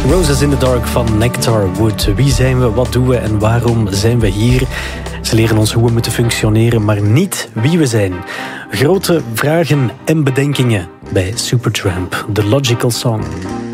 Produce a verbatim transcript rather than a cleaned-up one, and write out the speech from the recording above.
Roses in the Dark van Nectar Wood. Wie zijn we, wat doen we en waarom zijn we hier? Ze leren ons hoe we moeten functioneren, maar niet wie we zijn. Grote vragen en bedenkingen bij Supertramp, The Logical Song.